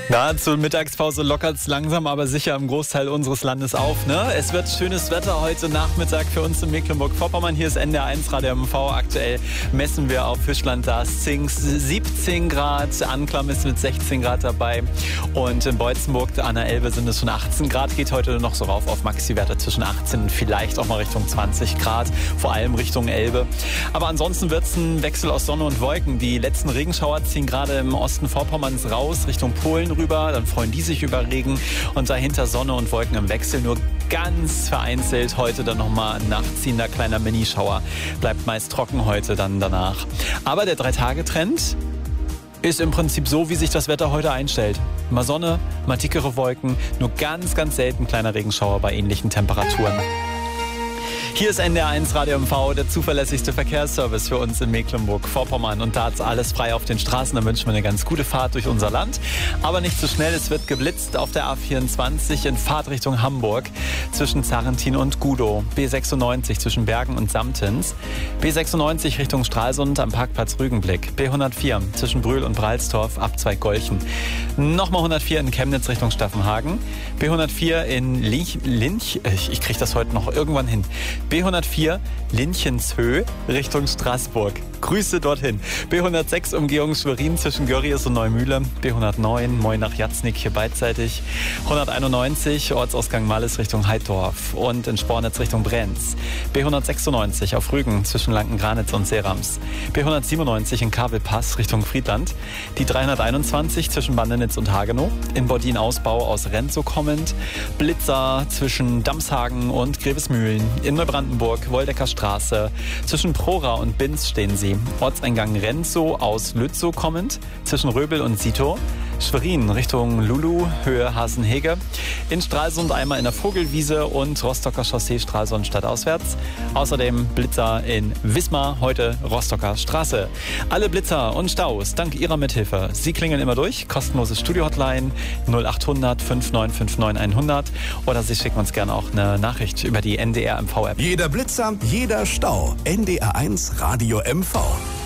Na, zur Mittagspause lockert es langsam, aber sicher im Großteil unseres Landes auf. Ne? Es wird schönes Wetter heute Nachmittag für uns in Mecklenburg-Vorpommern. Hier ist NDR1 Radio MV. Aktuell messen wir auf Fischland da Zings 17 Grad. Anklam ist mit 16 Grad dabei. Und in Beutzenburg an der Elbe sind es schon 18 Grad. Geht heute noch so rauf auf Maxi-Werte zwischen 18 und vielleicht auch mal Richtung 20 Grad. Vor allem Richtung Elbe. Aber ansonsten wird es ein Wechsel aus Sonne und Wolken. Die letzten Regenschauer ziehen gerade im Osten Vorpommerns raus, Richtung Polen rüber. Dann freuen die sich über Regen. Und dahinter Sonne und Wolken im Wechsel. Nur ganz vereinzelt heute dann nochmal ein nachziehender kleiner Minischauer. Bleibt meist trocken heute dann danach. Aber der 3-Tage-Trend ist im Prinzip so, wie sich das Wetter heute einstellt. Mal Sonne, mal dickere Wolken, nur ganz, ganz selten kleiner Regenschauer bei ähnlichen Temperaturen. Hier ist NDR1 Radio MV, der zuverlässigste Verkehrsservice für uns in Mecklenburg-Vorpommern. Und da ist alles frei auf den Straßen. Da wünschen wir eine ganz gute Fahrt durch unser Land. Aber nicht so schnell, es wird geblitzt auf der A24 in Fahrtrichtung Hamburg zwischen Zarrentin und Gudow. B96 zwischen Bergen und Samtens. B96 Richtung Stralsund am Parkplatz Rügenblick. B104 zwischen Brühl und Bralstorf ab Zweigolchen. Nochmal 104 in Chemnitz Richtung Staffenhagen. B104 in Linch, ich kriege das heute noch irgendwann hin. B104 Linchенshöhe Richtung Straßburg. Grüße dorthin. B106 Umgehung Schwerin zwischen Görries und Neumühle. B109 Moynach-Jatznik hier beidseitig. 191 Ortsausgang Malles Richtung Heidorf und in Spornitz Richtung Brenz. B196 auf Rügen zwischen Lanken-Granitz und Serams. B197 in Kabelpass Richtung Friedland. Die 321 zwischen Bandenitz und Hagenow. In Bordin-Ausbau aus Renzo kommend. Blitzer zwischen Damshagen und Grevesmühlen. In Neubrandenburg Woldecker Straße. Zwischen Prora und Binz stehen sie. Ortseingang Renzo aus Lützow kommend. Zwischen Röbel und Sito. Schwerin Richtung Lulu, Höhe Hasenhege. In Stralsund einmal in der Vogelwiese und Rostocker Chaussee Stralsund stadtauswärts. Außerdem Blitzer in Wismar, heute Rostocker Straße. Alle Blitzer und Staus dank Ihrer Mithilfe. Sie klingeln immer durch. Kostenlose Studio-Hotline 0800 5959 100 oder Sie schicken uns gerne auch eine Nachricht über die NDR MV-App. Jeder Blitzer, jeder Stau. NDR1 Radio MV.